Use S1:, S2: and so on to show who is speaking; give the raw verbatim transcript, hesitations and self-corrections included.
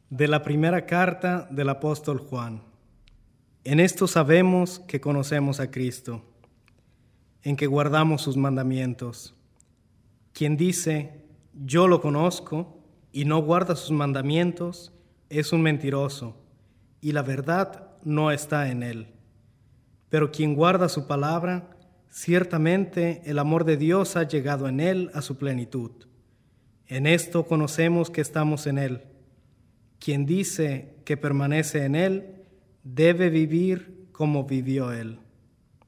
S1: De la primera carta del apóstol Juan. En esto sabemos que conocemos a Cristo, en que guardamos sus mandamientos. Quien dice, yo lo conozco, y no guarda sus mandamientos, es un mentiroso, y la verdad no está en él. Pero quien guarda su palabra, ciertamente el amor de Dios ha llegado en él a su plenitud. En esto conocemos que estamos en él. Quien dice que permanece en él, debe vivir como vivió él.